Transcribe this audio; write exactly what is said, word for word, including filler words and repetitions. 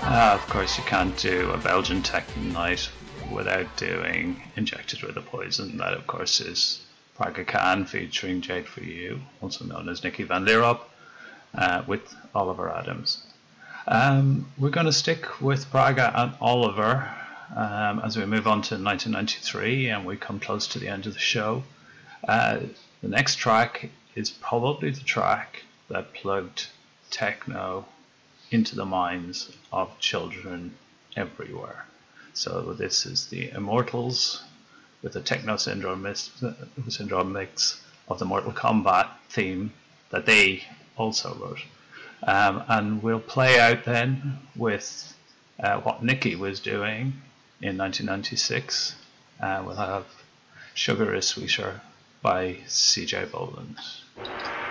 Uh, of course, you can't do a Belgian techno night without doing Injected with a Poison. That, of course, is Praga Khan featuring Jade For You, also known as Nikki Van Lierop, uh, with Oliver Adams. Um, we're going to stick with Praga and Oliver um, as we move on to nineteen ninety-three and we come close to the end of the show. Uh, the next track is probably the track that plugged techno into the minds of children everywhere. So this is the Immortals with the Techno Syndrome mix, syndrome mix of the Mortal Kombat theme that they also wrote. Um, and we'll play out then with uh, what Nikki was doing in nineteen ninety-six. Uh, we'll have Sugar is Sweeter by C J Boland.